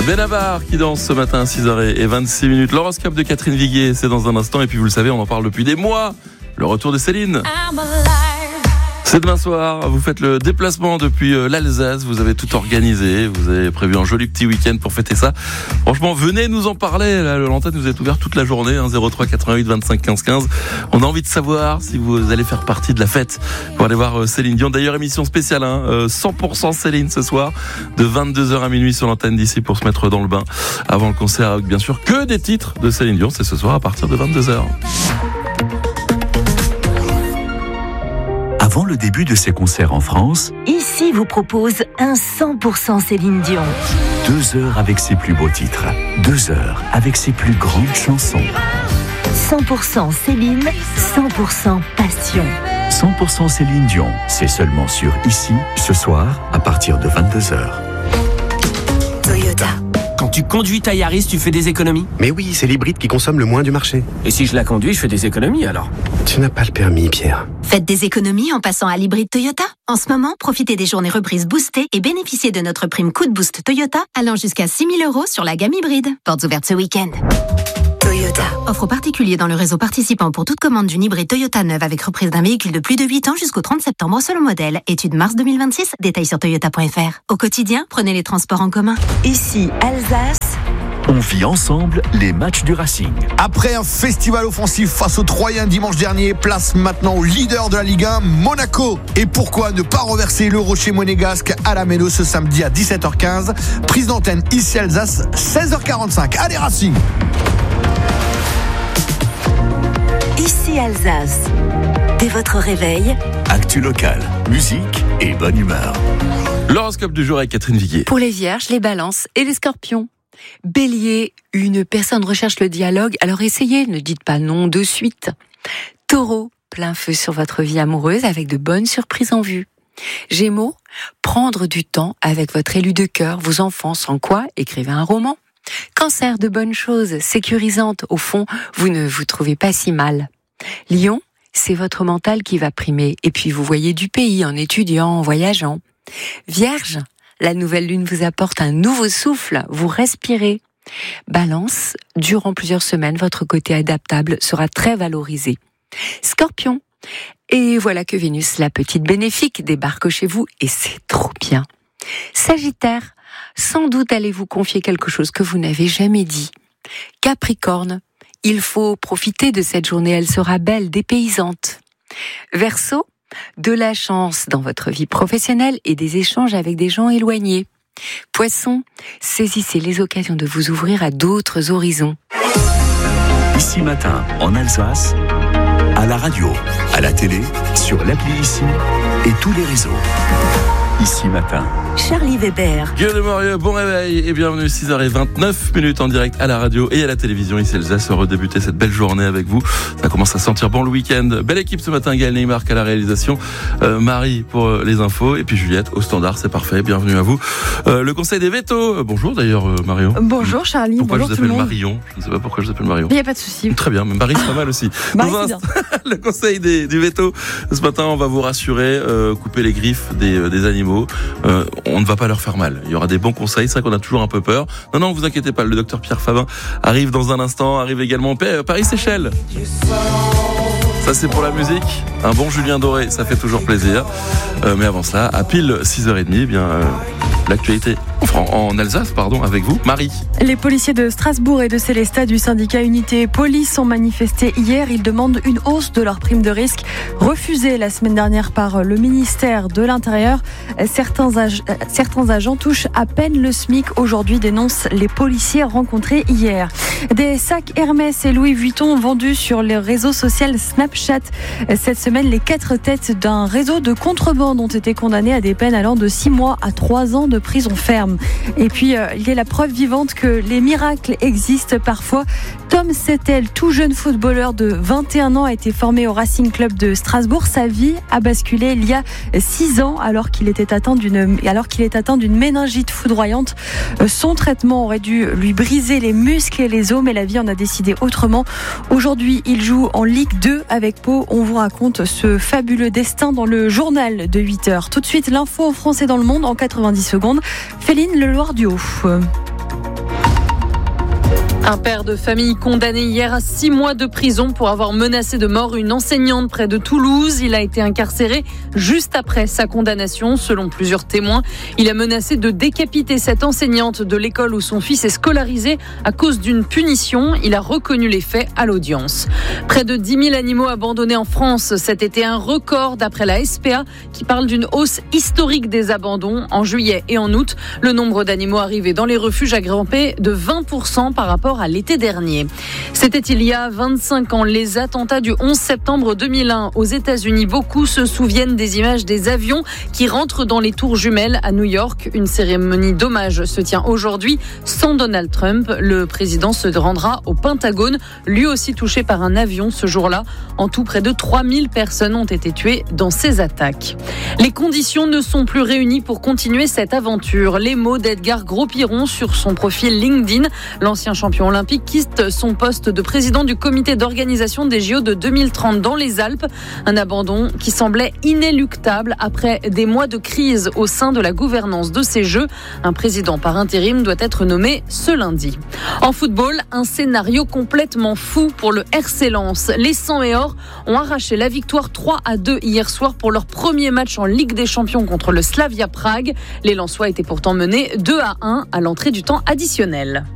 Benabar qui danse ce matin à 6h26. L'horoscope de Catherine Viguier, c'est dans un instant. Et puis vous le savez, on en parle depuis des mois. Le retour de Céline. C'est demain soir, vous faites le déplacement depuis l'Alsace, vous avez tout organisé, vous avez prévu un joli petit week-end pour fêter ça. Franchement, venez nous en parler, là, l'antenne vous est ouverte toute la journée, 03 88 25 15 15. On a envie de savoir si vous allez faire partie de la fête pour aller voir Céline Dion. D'ailleurs, émission spéciale, 100% Céline ce soir, de 22h à minuit sur l'antenne d'ici pour se mettre dans le bain. Avant le concert, avec bien sûr que des titres de Céline Dion, c'est ce soir à partir de 22h. Avant le début de ses concerts en France, Ici vous propose un 100% Céline Dion. 2 heures avec ses plus beaux titres, 2 heures avec ses plus grandes chansons. 100% Céline, 100% passion. 100% Céline Dion, c'est seulement sur Ici, ce soir, à partir de 22h. Toyota. Quand tu conduis ta Yaris, tu fais des économies? Mais oui, c'est l'hybride qui consomme le moins du marché. Et si je la conduis, je fais des économies alors? Tu n'as pas le permis, Pierre. Faites des économies en passant à l'hybride Toyota. En ce moment, profitez des journées reprises boostées et bénéficiez de notre prime coup de boost Toyota allant jusqu'à 6 000 € sur la gamme hybride. Portes ouvertes ce week-end. Toyota. Offre aux particuliers dans le réseau participant pour toute commande d'une hybride Toyota neuve avec reprise d'un véhicule de plus de 8 ans jusqu'au 30 septembre selon modèle. Étude mars 2026. Détails sur toyota.fr. Au quotidien, prenez les transports en commun. Ici Alsace. On vit ensemble les matchs du Racing. Après un festival offensif face aux Troyens dimanche dernier, place maintenant au leader de la Ligue 1, Monaco. Et pourquoi ne pas renverser le Rocher monégasque à la Méno ce samedi à 17h15? Prise d'antenne ici Alsace, 16h45. Allez Racing! Ici Alsace. Dès votre réveil, Actu local, musique et bonne humeur. L'horoscope du jour avec Catherine Viguier. Pour les vierges, les balances et les scorpions. Bélier, une personne recherche le dialogue, alors essayez, ne dites pas non de suite. Taureau, plein feu sur votre vie amoureuse avec de bonnes surprises en vue. Gémeaux, prendre du temps avec votre élu de cœur, vos enfants, sans quoi écrivez un roman. Cancer, de bonnes choses, sécurisantes, au fond, vous ne vous trouvez pas si mal. Lion, c'est votre mental qui va primer, et puis vous voyez du pays en étudiant, en voyageant. Vierge, la nouvelle lune vous apporte un nouveau souffle, vous respirez. Balance, durant plusieurs semaines, votre côté adaptable sera très valorisé. Scorpion, et voilà que Vénus, la petite bénéfique, débarque chez vous, et c'est trop bien. Sagittaire, sans doute allez-vous confier quelque chose que vous n'avez jamais dit. Capricorne, il faut profiter de cette journée, elle sera belle, dépaysante. Verseau, de la chance dans votre vie professionnelle et des échanges avec des gens éloignés. Poisson, saisissez les occasions de vous ouvrir à d'autres horizons. Ici matin, en Alsace, à la radio, à la télé, sur l'appli Ici et tous les réseaux. Ici matin. Charlie Weber. Guillaume de Morieux, bon réveil et bienvenue 6h29 en direct à la radio et à la télévision. Ici Alsace, redébuter cette belle journée avec vous. Ça commence à sentir bon le week-end. Belle équipe ce matin, Gaël Neymar à la réalisation, Marie pour les infos et puis Juliette au standard, c'est parfait, bienvenue à vous. Le conseil des vétos, bonjour d'ailleurs Marion. Bonjour Charlie, pourquoi bonjour je vous appelle Marion? Je ne sais pas pourquoi je vous appelle Marion. Il n'y a pas de souci. Très bien, mais Marie c'est pas mal aussi. Le conseil du veto, ce matin on va vous rassurer, couper les griffes des animaux. On ne va pas leur faire mal. Il y aura des bons conseils. C'est vrai qu'on a toujours un peu peur. Non, vous inquiétez pas. Le docteur Pierre Fabin arrive dans un instant. Arrive également Paris-Séchelles. Ça, c'est pour la musique. Un bon Julien Doré, ça fait toujours plaisir. Mais avant cela, à pile 6h30, l'actualité en Alsace, avec vous, Marie. Les policiers de Strasbourg et de Célestat du syndicat Unité Police ont manifesté hier. Ils demandent une hausse de leur prime de risque, refusée la semaine dernière par le ministère de l'Intérieur. Certains agents touchent à peine le SMIC aujourd'hui, dénoncent les policiers rencontrés hier. Des sacs Hermès et Louis Vuitton vendus sur les réseaux sociaux Snapchat. Cette semaine, les 4 têtes d'un réseau de contrebande ont été condamnées à des peines allant de 6 mois à 3 ans de prison ferme. Et puis, il y a la preuve vivante que les miracles existent parfois. Tom Settel, tout jeune footballeur de 21 ans, a été formé au Racing Club de Strasbourg. Sa vie a basculé il y a 6 ans alors qu'il est atteint d'une méningite foudroyante. Son traitement aurait dû lui briser les muscles et les os, mais la vie en a décidé autrement. Aujourd'hui, il joue en Ligue 2 avec Pau. On vous raconte ce fabuleux destin dans le journal de 8h. Tout de suite, l'info en France et dans le monde en 90 secondes. Féline Leloir du Haut. Un père de famille condamné hier à 6 mois de prison pour avoir menacé de mort une enseignante près de Toulouse. Il a été incarcéré juste après sa condamnation, selon plusieurs témoins. Il a menacé de décapiter cette enseignante de l'école où son fils est scolarisé à cause d'une punition. Il a reconnu les faits à l'audience. Près de 10 000 animaux abandonnés en France cet été, un record d'après la SPA qui parle d'une hausse historique des abandons. En juillet et en août, le nombre d'animaux arrivés dans les refuges a grimpé de 20% par rapport à l'été dernier. C'était il y a 25 ans, les attentats du 11 septembre 2001 aux États-Unis. Beaucoup se souviennent des images des avions qui rentrent dans les tours jumelles à New York. Une cérémonie d'hommage se tient aujourd'hui sans Donald Trump. Le président se rendra au Pentagone, lui aussi touché par un avion ce jour-là. En tout, près de 3000 personnes ont été tuées dans ces attaques. Les conditions ne sont plus réunies pour continuer cette aventure. Les mots d'Edgar Gros-Piron sur son profil LinkedIn. L'ancien champion olympique quitte son poste de président du comité d'organisation des JO de 2030 dans les Alpes. Un abandon qui semblait inéluctable après des mois de crise au sein de la gouvernance de ces Jeux. Un président par intérim doit être nommé ce lundi. En football, un scénario complètement fou pour le RC Lens. Les 100 et or ont arraché la victoire 3-2 hier soir pour leur premier match en Ligue des Champions contre le Slavia Prague. Les Lensois étaient pourtant menés 2-1 à l'entrée du temps additionnel.